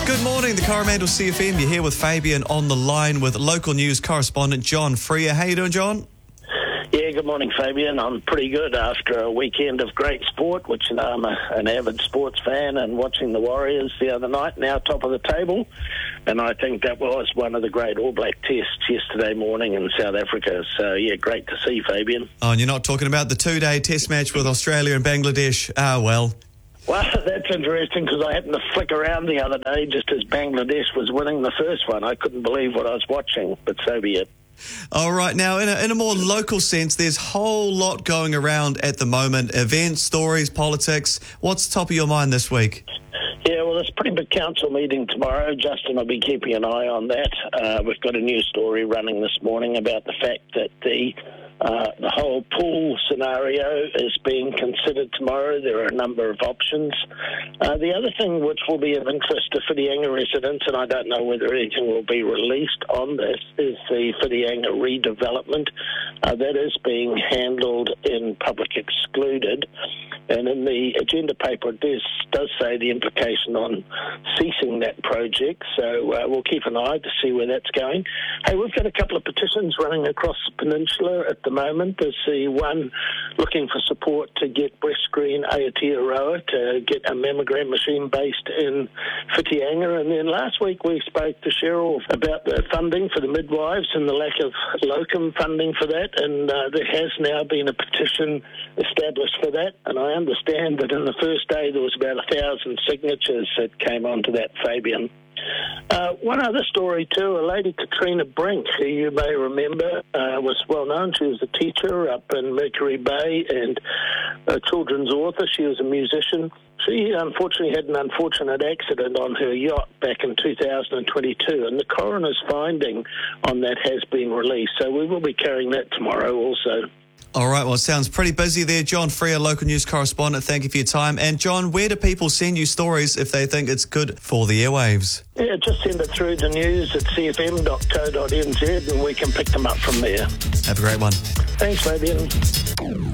Good morning, the Coromandel CFM. You're here with Fabian on the line with local news correspondent John Freer. How you doing, John? Yeah, good morning, Fabian. I'm pretty good after a weekend of great sport, which I'm an avid sports fan, and watching the Warriors the other night, now top of the table. And I think that was one of the great All Black tests yesterday morning in South Africa. So, yeah, great to see, Fabian. Oh, and you're not talking about the two-day test match with Australia and Bangladesh? Well, that's interesting because I happened to flick around the other day just as Bangladesh was winning the first one. I couldn't believe what I was watching, but so be it. All right, now, in a more local sense, there's a whole lot going around at the moment. Events, stories, politics. What's top of your mind this week? Yeah, well, there's a pretty big council meeting tomorrow. Justin will be keeping an eye on that. We've got a news story running this morning about the fact that the whole pool scenario is being considered tomorrow. There are a number of options. The other thing which will be of interest to Whitianga residents, and I don't know whether anything will be released on this, is the Whitianga redevelopment. That is being handled in public excluded. And in the agenda paper, it does say the implication on ceasing that project. So we'll keep an eye to see where that's going. Hey, we've got a couple of petitions running across the peninsula at the moment. There's the one looking for support to get Breast Screen Aotearoa to get a mammogram machine based in Whitianga. And then last week we spoke to Cheryl about the funding for the midwives and the lack of locum funding for that. And there has now been a petition established for that. And I understand that in the first day there was about 1,000 signatures that came onto that, Fabian. One other story too, a lady, Katrina Brink, who you may remember, was well known. She was a teacher up in Mercury Bay and a children's author. She was a musician. She unfortunately had an unfortunate accident on her yacht back in 2022, and the coroner's finding on that has been released. So we will be carrying that tomorrow also. All right, well, it sounds pretty busy there. John Freer, local news correspondent, thank you for your time. And, John, where do people send you stories if they think it's good for the airwaves? Yeah, just send it through to news at cfm.co.nz and we can pick them up from there. Have a great one. Thanks, Fabian.